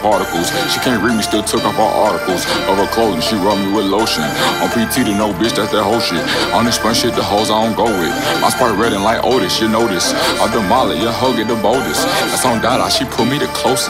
particles. She can't read me, still took off all articles of her clothing. She rub me with lotion. On PT to no bitch, that's that whole shit. On this front shit, the hoes I don't go with. My sprite red and like Otis, you know this. I demolish, your hug it the boldest. That's on Dada, she put me the closest.